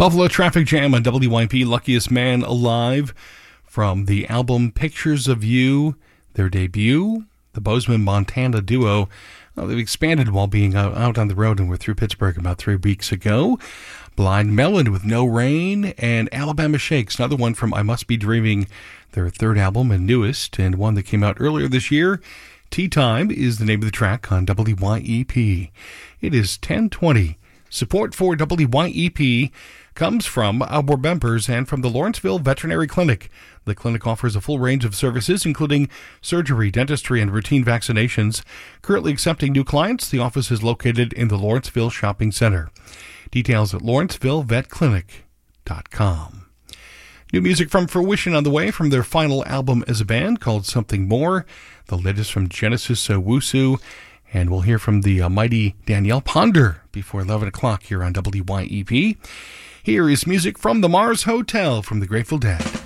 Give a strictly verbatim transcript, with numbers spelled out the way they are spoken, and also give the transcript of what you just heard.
Buffalo Traffic Jam on W Y P, Luckiest Man Alive, from the album Pictures of You, their debut, the Bozeman, Montana duo. Well, they've expanded while being out, out on the road and were through Pittsburgh about three weeks ago. Blind Melon with No Rain, and Alabama Shakes, another one from I Must Be Dreaming, their third album and newest, and one that came out earlier this year. Tea Time is the name of the track on W Y E P. It is ten twenty. Support for W Y E P comes from our members and from the Lawrenceville Veterinary Clinic. The clinic offers a full range of services, including surgery, dentistry, and routine vaccinations. Currently accepting new clients, the office is located in the Lawrenceville Shopping Center. Details at lawrenceville vet clinic dot com. New music from Fruition on the way from their final album as a band called Something More. The latest from Genesis Owusu. And we'll hear from the uh, mighty Danielle Ponder before eleven o'clock here on W Y E P. Here is music from the Mars Hotel from the Grateful Dead.